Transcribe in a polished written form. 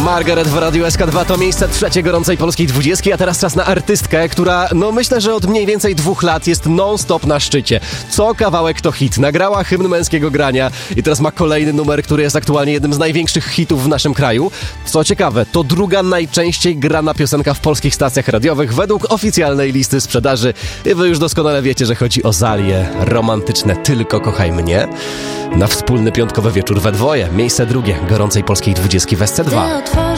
Margaret w Radiu SK2 to miejsce trzecie gorącej polskiej 20, a teraz czas na artystkę, która myślę, że od mniej więcej 2 lat jest non-stop na szczycie. Co kawałek to hit. Nagrała hymn męskiego grania i teraz ma kolejny numer, który jest aktualnie jednym z największych hitów w naszym kraju. Co ciekawe, to druga najczęściej grana piosenka w polskich stacjach radiowych według oficjalnej listy sprzedaży. I wy już doskonale wiecie, że chodzi o zalie romantyczne Tylko kochaj mnie. Na wspólny piątkowy wieczór we dwoje. Miejsce drugie gorącej polskiej 20 w SC2.